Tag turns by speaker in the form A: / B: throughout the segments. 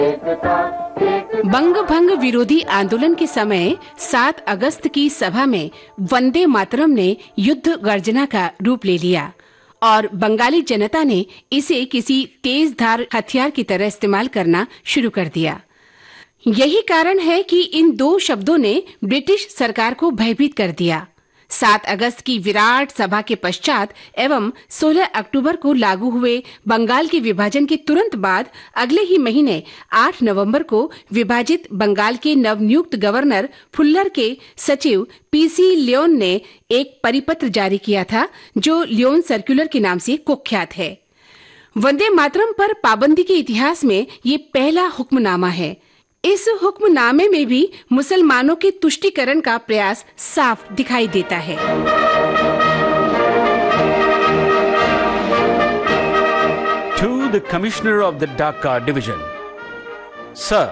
A: बंग भंग विरोधी आंदोलन के समय 7 अगस्त की सभा में वंदे मातरम ने युद्ध गर्जना का रूप ले लिया और बंगाली जनता ने इसे किसी तेज धार हथियार की तरह इस्तेमाल करना शुरू कर दिया। यही कारण है कि इन दो शब्दों ने ब्रिटिश सरकार को भयभीत कर दिया। 7 अगस्त की विराट सभा के पश्चात एवं 16 अक्टूबर को लागू हुए बंगाल के विभाजन के तुरंत बाद अगले ही महीने 8 नवंबर को विभाजित बंगाल के नवनियुक्त गवर्नर फुल्लर के सचिव पीसी लियोन ने एक परिपत्र जारी किया था, जो लियोन सर्कुलर के नाम से कुख्यात है। वंदे मातरम पर पाबंदी के इतिहास में ये पहला हुक्मनामा है। इस हुक्मनामे में भी मुसलमानों के तुष्टीकरण का प्रयास साफ दिखाई देता है।
B: To the Commissioner of the Dhaka Division, Sir,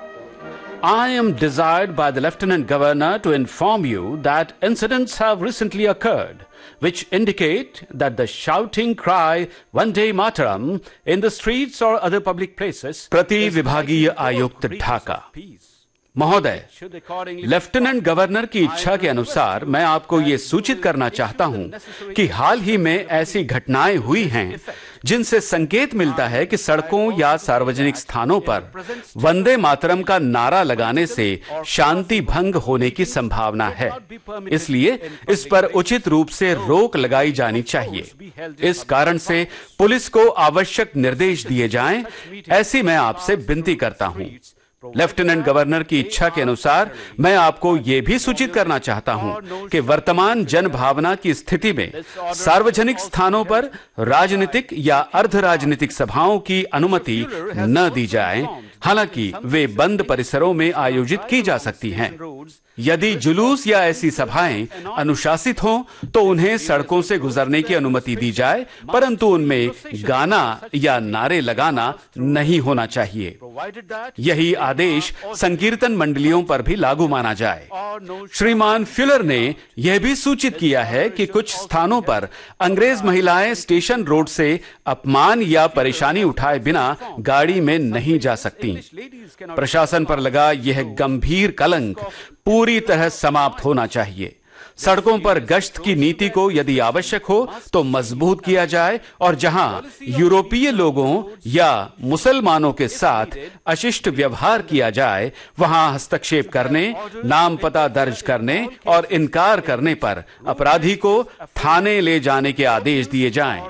B: I am desired by the Lieutenant Governor to inform you that incidents have recently occurred which indicate that the shouting cry Vande Mataram in the streets or other public places प्रति विभागीय आयुक्त ढाका। महोदय, lieutenant governor की इच्छा के अनुसार मैं आपको ये सूचित करना चाहता हूं कि हाल ही में ऐसी घटनाएं हुई हैं जिनसे संकेत मिलता है कि सड़कों या सार्वजनिक स्थानों पर वंदे मातरम का नारा लगाने से शांति भंग होने की संभावना है। इसलिए इस पर उचित रूप से रोक लगाई जानी चाहिए। इस कारण से पुलिस को आवश्यक निर्देश दिए जाएं, ऐसी मैं आपसे विनती करता हूं। लेफ्टिनेंट गवर्नर की इच्छा के अनुसार मैं आपको यह भी सूचित करना चाहता हूं कि वर्तमान जन भावना की स्थिति में सार्वजनिक स्थानों पर राजनीतिक या अर्ध राजनीतिक सभाओं की अनुमति न दी जाए, हालांकि वे बंद परिसरों में आयोजित की जा सकती हैं। यदि जुलूस या ऐसी सभाएं अनुशासित हों तो उन्हें सड़कों से गुजरने की अनुमति दी जाए, परंतु उनमें गाना या नारे लगाना नहीं होना चाहिए। यही आदेश संकीर्तन मंडलियों पर भी लागू माना जाए। श्रीमान फ्युलर ने यह भी सूचित किया है कि कुछ स्थानों पर अंग्रेज महिलाएं स्टेशन रोड से अपमान या परेशानी उठाए बिना गाड़ी में नहीं जा सकती। प्रशासन पर लगा यह गंभीर कलंक पूरी तरह समाप्त होना चाहिए। सड़कों पर गश्त की नीति को यदि आवश्यक हो तो मजबूत किया जाए और जहां यूरोपीय लोगों या मुसलमानों के साथ अशिष्ट व्यवहार किया जाए, वहां हस्तक्षेप करने, नाम पता दर्ज करने और इनकार करने पर अपराधी को थाने ले जाने के आदेश दिए जाएं।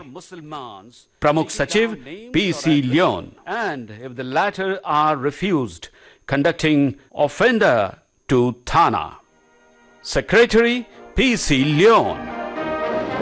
B: प्रमुख सचिव PC Leone, and if the latter are refused, conducting offender to Thana. Secretary P.C. Leon.